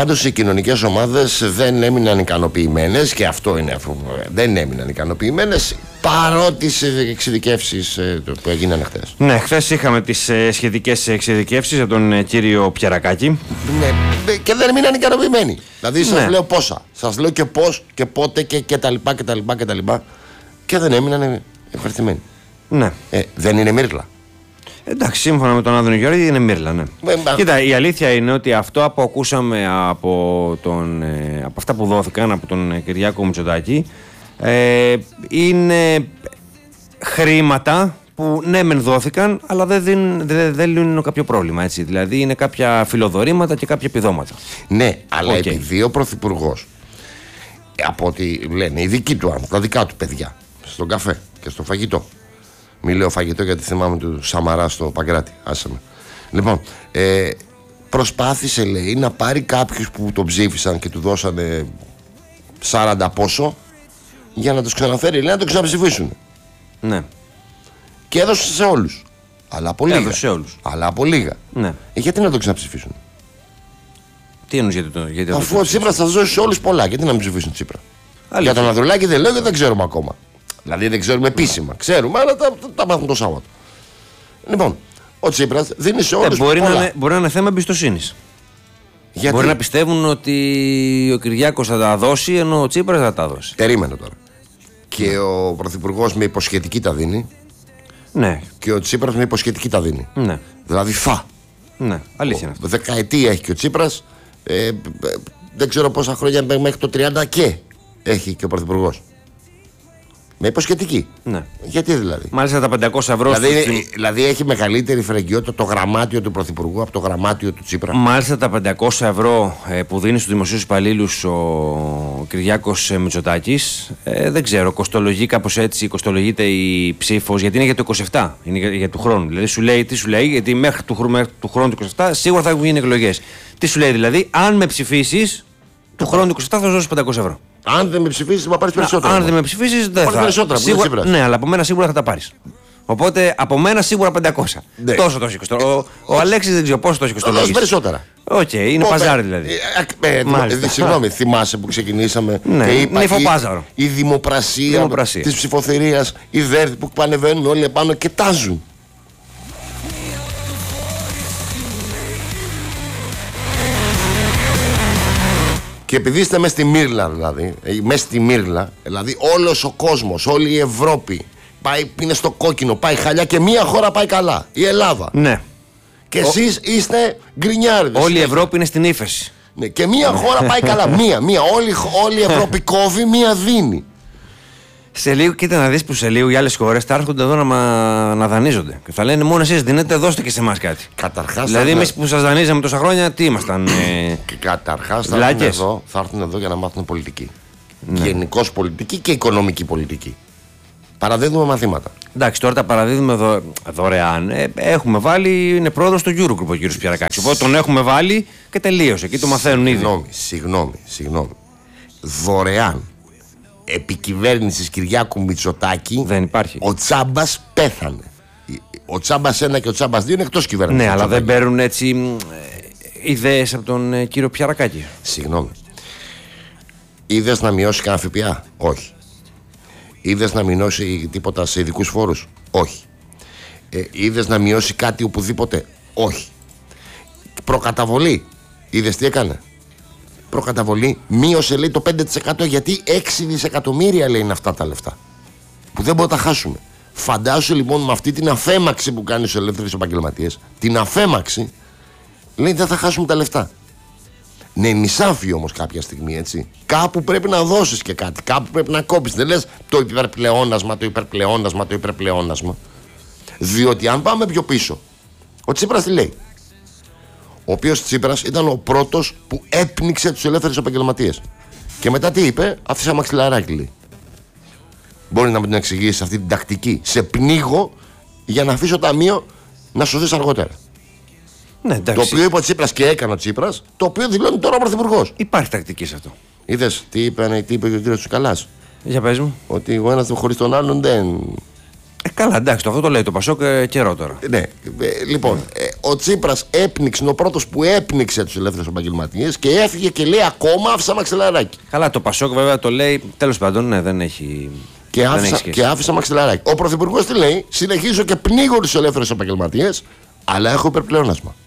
Πάντως οι κοινωνικές ομάδες δεν έμειναν ικανοποιημένες, και αυτό είναι, δεν έμειναν ικανοποιημένες παρότι τις εξειδικεύσεις που έγιναν χθες. Ναι, χθες είχαμε τις σχετικές εξειδικεύσεις από τον κύριο Πιερακάκη. Ναι, και δεν έμειναν ικανοποιημένοι. Δηλαδή σας λέω πόσα, σας λέω και πώς και πότε και τα λοιπά και τα λοιπά και τα λοιπά, και δεν έμειναν ευχαριστημένοι. Ναι. Δεν είναι μύρλα. Εντάξει, σύμφωνα με τον Άδωνη Γεωργιάδη είναι μύρλα, ναι. Κοίτα, η αλήθεια είναι ότι αυτό που ακούσαμε από αυτά που δόθηκαν από τον Κυριάκο Μητσοτάκη είναι χρήματα που ναι μεν δόθηκαν, αλλά δεν λύνουν κάποιο πρόβλημα, έτσι. Δηλαδή είναι κάποια φιλοδορήματα και κάποια επιδόματα. Ναι, αλλά επειδή ο Πρωθυπουργός, από ό,τι λένε οι δικοί του άνθρωποι, τα δικά του παιδιά, στον καφέ και στο φαγητό. Μη λέω φαγητό γιατί θυμάμαι του Σαμαρά στο Παγκράτη. Άσε με. Λοιπόν, προσπάθησε, λέει, να πάρει κάποιους που τον ψήφισαν και του δώσανε 40 πόσο, για να τους ξαναφέρει, λέει, να τον ξαναψηφίσουν. Ναι. Και έδωσε σε όλους. Αλλά από λίγα. Έδωσε σε όλους. Αλλά από λίγα. Ναι. Γιατί να τον ξαναψηφίσουν? Τι εννοείς γιατί αφού ο Τσίπρας θα δώσει σε όλους πολλά, γιατί να μην ψηφίσουν Τσίπρα? Για τον Ανδρουλάκη δεν λέω, γιατί δεν ξέρουμε ακόμα. Δηλαδή δεν ξέρουμε επίσημα. Ξέρουμε, αλλά τα μάθουμε το Σάββατο. Λοιπόν, ο Τσίπρας δίνει σε όλους μπορεί πολλά. Μπορεί να είναι θέμα εμπιστοσύνης. Μπορεί να πιστεύουν ότι ο Κυριάκος θα τα δώσει, ενώ ο Τσίπρας θα τα δώσει. Περίμενε τώρα. Και ο Πρωθυπουργός με υποσχετική τα δίνει. Ναι. Και ο Τσίπρας με υποσχετική τα δίνει. Ναι. Δηλαδή Ναι, αλήθεια είναι αυτό. Δεκαετία έχει και ο Τσίπρας. Δεν ξέρω πόσα χρόνια μέχρι το 30 και έχει και ο Πρωθυπουργός. Με υποσχετική. Ναι. Γιατί δηλαδή? Μάλιστα τα 500 ευρώ. Δηλαδή έχει μεγαλύτερη φρεγγιότητα το γραμμάτιο του Πρωθυπουργού από το γραμμάτιο του Τσίπρα. Μάλιστα τα 500 ευρώ που δίνει στους δημοσίους υπαλλήλους ο Κυριάκος Μητσοτάκης, δεν ξέρω, κοστολογεί κάπως έτσι, κοστολογείται η ψήφος, γιατί είναι για το 27, είναι για του χρόνου. Δηλαδή σου λέει, τι σου λέει, γιατί μέχρι του χρόνου του 27 σίγουρα θα έχουν γίνει εκλογές. Τι σου λέει δηλαδή, αν με ψηφίσεις, του χρόνου του 27 θα σου δώσει 500 ευρώ. Αν δεν με ψηφίσεις, θα πάρεις περισσότερα. Αν δεν με ψηφίσεις, δεν θα πάρεις περισσότερα. Ναι, αλλά από μένα σίγουρα θα τα πάρεις. Οπότε από μένα σίγουρα 500. Ναι. Τόσο το έχει. Ο Αλέξης δεν ξέρω πόσο το έχει κοστολογήσει. Περισσότερα. Οκ, είναι παζάρι δηλαδή. Συγγνώμη, θυμάσαι που ξεκινήσαμε και είπα η δημοπρασία της ψηφοθερίας, οι ΔΕΡΤ που πανεβαίνουν όλοι επάνω και τάζουν. Και επειδή είστε μέσα στη Μύρλα, δηλαδή όλος ο κόσμος, όλη η Ευρώπη είναι στο κόκκινο, πάει χαλιά και μία χώρα πάει καλά, η Ελλάδα. Ναι. Και εσείς είστε γκρινιάριδες. Όλη η Ευρώπη είναι στην ύφεση. Ναι, και μία χώρα πάει καλά, μία. Όλη η Ευρώπη κόβει, μία δίνει. Σε λίγο, κοίτα να δεις που σε λίγο οι άλλες χώρες θα έρχονται εδώ να δανείζονται. Και θα λένε μόνο εσείς δίνετε, δώστε και σε εμάς κάτι. Καταρχάς. Δηλαδή, εμείς που σας δανείζαμε τόσα χρόνια, τι ήμασταν. Και καταρχάς θα έρθουν εδώ για να μάθουν πολιτική. Ναι. Γενικώς πολιτική και οικονομική πολιτική. Παραδίδουμε μαθήματα. Εντάξει, τώρα τα παραδίδουμε δωρεάν. Έχουμε βάλει, είναι πρόεδρος του Eurogroup ο κύριος Πιερακάκης. Οπότε τον έχουμε βάλει και τελείωσε. Εκεί το μαθαίνουν ήδη. Συγγνώμη. Δωρεάν. Επικυβέρνησης Κυριάκου Μητσοτάκη δεν υπάρχει. Ο Τσάμπας πέθανε. Ο Τσάμπας 1 και ο Τσάμπας 2 είναι εκτός κυβέρνησης. Ναι, αλλά δεν παίρνουν έτσι ιδέες από τον κύριο Πιερακάκη. Συγγνώμη. Είδες να μειώσει κανένα ΦΠΑ? Όχι. Είδες να μειώσει τίποτα σε ειδικούς φόρους? Όχι. Είδες να μειώσει κάτι οπουδήποτε? Όχι. Προκαταβολή. Είδες τι έκανε? Προκαταβολή μείωσε, λέει, το 5%, γιατί 6 δισεκατομμύρια λέει είναι αυτά τα λεφτά που δεν μπορούμε να τα χάσουμε. Φαντάσου λοιπόν με αυτή την αφέμαξη που κάνει στους ελεύθερους επαγγελματίες, την αφέμαξη, λέει δεν θα χάσουμε τα λεφτά. Ναι, νησάφι όμως κάποια στιγμή, έτσι. Κάπου πρέπει να δώσεις και κάτι, κάπου πρέπει να κόψεις. Δεν λες το υπερπλεόνασμα. Διότι αν πάμε πιο πίσω, ο Τσίπρας τι λέει? Ο οποίος Τσίπρας ήταν ο πρώτος που έπνιξε τους ελεύθερους επαγγελματίες. Και μετά τι είπε? Άφησα μαξιλαράκι, λέει. Μπορεί να μου την εξηγήσει αυτή την τακτική? Σε πνίγω για να αφήσω ταμείο να σωθείς αργότερα. Ναι, το οποίο είπε ο Τσίπρας και έκανε ο Τσίπρας, το οποίο δηλώνει τώρα ο Πρωθυπουργός. Υπάρχει τακτική σε αυτό. Είδες τι είπε και ο κύριος Τσουκαλάς? Για πες μου. Ότι ο ένας χωρίς τον άλλον δεν. Καλά, εντάξει, αυτό το λέει το Πασόκ καιρό τώρα. Ναι. Λοιπόν, ο Τσίπρας έπνιξε, είναι ο πρώτος που έπνιξε τους ελεύθερους επαγγελματίες και έφυγε και λέει ακόμα άφησα μαξιλαράκι. Καλά, το Πασόκ βέβαια το λέει, τέλος πάντων, ναι, δεν έχει. Και άφησα μαξιλαράκι. Ο Πρωθυπουργός τι λέει, συνεχίζω και πνίγω τους ελεύθερους επαγγελματίες, αλλά έχω υπερπλεόνασμα.